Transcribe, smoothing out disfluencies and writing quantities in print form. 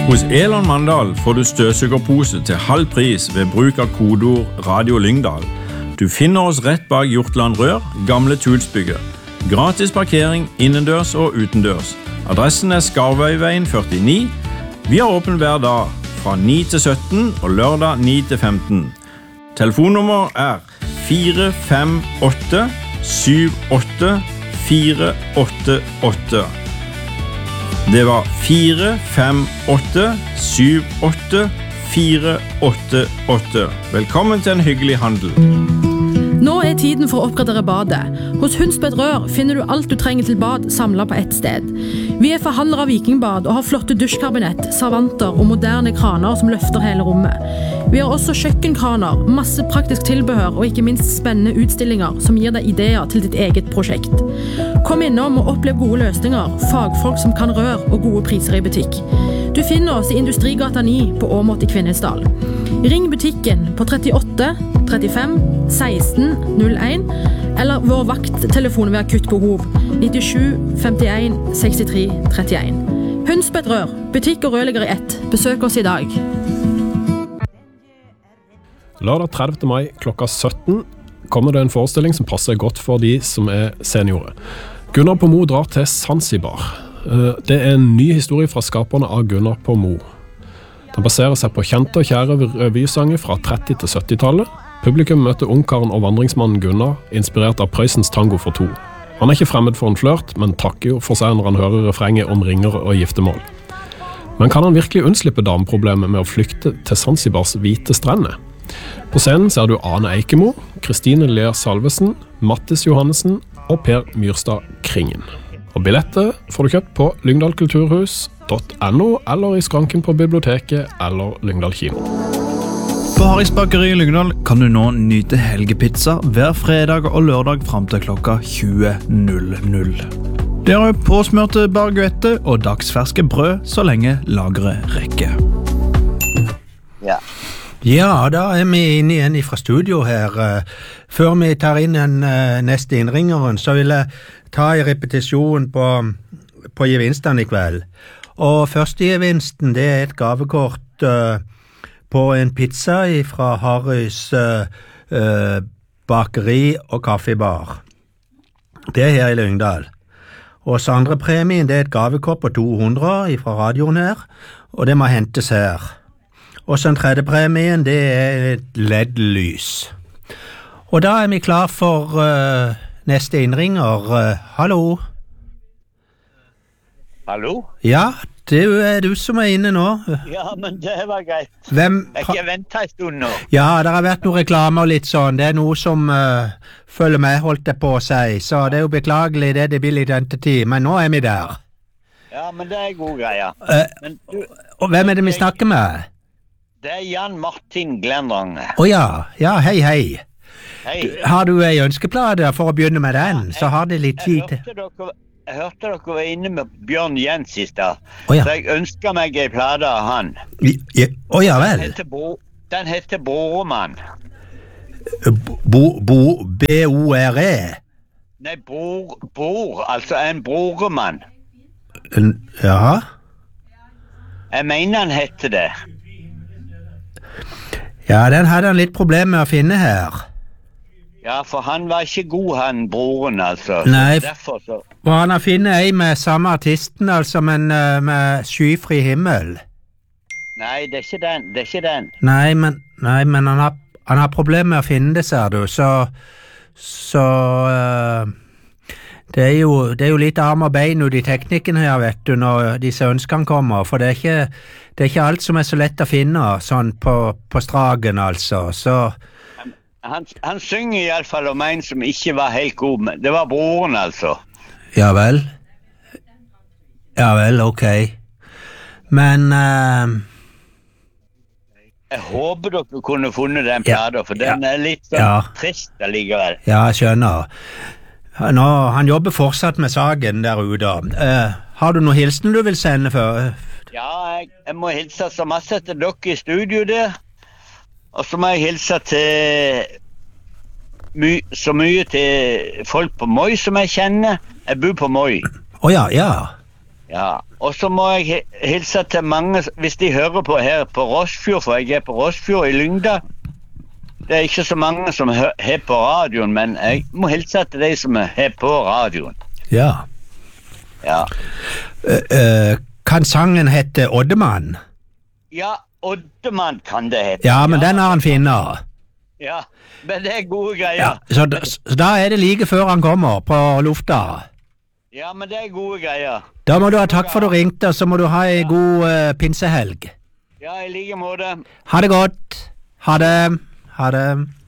Hos Elon Mandal får du støvsugerpose til halv pris ved bruk av kodeord Radio Lyngdal. Du finner oss rett bak Hjortland Rør, gamle Tulsbygget. Gratis parkering innendørs og utendørs. Adressen Skarvøyveien 49. Vi har åpen hver dag fra 9 til 17 og lørdag 9 til 15. Telefonnummer 458 78 488. Det var 458 78 488. Velkommen til en hyggelig handel. Nå tiden for å oppgradere badet. Hos Hundsbed Rør finner du alt du trenger til bad samlet på ett sted. Vi forhandlere av Vikingbad og har flotte dusjkabinett, servanter og moderne kraner som løfter hele rommet. Vi har også kjøkkenkraner, masse praktisk tilbehør og ikke minst spennende utstillinger som gir deg ideer til ditt eget prosjekt. Kom innom og opplev gode løsninger, fagfolk som kan rør og gode priser i butikk. Du finner oss i Industrigata 9 på Åmot i Kvinesdal. Ring butikken på 38 35 16 01 eller vår vakttelefon ved akutt behov 97 51 63 31. Hundsbed Rør, butikk og rørlegger i ett. Besøk oss i dag. Lørdag 30. mai klokka 17 kommer det en forestilling som passer godt for de som seniorer. Gunnar på Mo drar til Zanzibar. Det en ny historie fra skaperne av Gunnar på Mo. Den baserer seg på kjente og kjære revysanger fra 30- til 70-tallet. Publikum møter ungkaren og vandringsmannen Gunnar, inspirert av Prøysens tango for to. Han ikke fremmed for en flørt, men takker jo for seg når han hører refrenget om ringer og giftemål. Men kan han virkelig unnslippe dameproblemet med å flykte til Zanzibars hvite strender? På scenen ser du Ane Eikemo, Kristine Lea Salvesen, Mattis Johannessen og Per Myrstad Kringen. Og billetter får du kjøpt på lyngdalkulturhus.no eller i skranken på biblioteket eller Lyngdal kino. På Harris bakeri i Lyngdal kan du nå nyte helgepizza hver fredag og lørdag frem til klokka 20.00. Det er påsmørte baguette og dagsferske brød så lenge lageret rekker. Ja. Ja, da vi inne igjen fra studio her. Før vi tar inn den neste innringeren, så vil jeg ta en repetisjon på gevinstene i kveld. Og første gevinsten, det et gavekort på en pizza fra Harrys bakeri og kaffebar. Det her i Lyngdal. Og så andre premien, det et gavekort på 200 fra radioen her, og det må hentes her. Og så den tredje premien, det et LED-lys. Og da vi klar for neste innringer. Hallo? Hallo? Ja, det du som inne nå. Ja, men det var greit. Hvem? Jeg har ventet en stund nå. Ja, det har vært noen reklame og litt sånn. Det noe som følger med, holdt jeg på å si. Så det jo beklagelig, det blir litt ventetid, men nå vi der. Ja, men det god greie. Og hvem det vi snakker med? Det Jan Martin Glendrang. Ja, hei. Hei. Har du en ønskeplade for å begynne med den? Så har det litt tid. Jeg hørte dere var inne med Bjørn Jens i sted. Ja. Så jeg ønsker meg en plade av han. Ja vel. Den heter Boremann. B-O-R-E? Nei, Bor, altså en Boremann. Ja? Jeg mener han heter det. Ja, den hadde han litt problemer med å finne her. Ja, for han var ikke god, han broren, altså. Nei, derfor så... Og han har finnet en med samme artisten, altså, men med skyfri himmel. Nei, det er ikke den. Nei, men han har problemer med å finne det, ser du, så det er jo litt arm og bein ut i teknikken her, vet du, når disse ønskene kommer, for det er ikke alt som så lett å finne, sånn på stragen, altså, så... Han synger i alle fall om en som ikke var helt god, men det var broren, altså. Ja vel, ok. Men... Jeg håper dere kunne funnet den pladen, for den er litt sånn trist allikevel. Ja, jeg skjønner. Han jobber fortsatt med saken der ute. Har du noe hilsen du vil sende for? Ja, jeg må hilse så masse til dere i studio der. Og så må jeg hilse til så mye til folk på Moi som jeg kjenner. Jeg bor på Moi. Ja. Ja, og så må jeg hilse til mange, hvis de hører på her på Rossfjord, for jeg på Rossfjord i Lyngdal. Det ikke så mange som har på radioen, men jeg må hilse til de som har på radioen. Ja. Ja. Kan sangen hette Oddemann? Ja, Oddemann kan det hete. Ja, men den har han finnet. Ja, men det gode greier. Ja, så da det like før han kommer på lufta. Ja, men det gode greier. Da må du ha takk for du ringte, og så må du ha en god pinsehelg. Ja, i like måte. Ha det godt. Ha det. Ha det.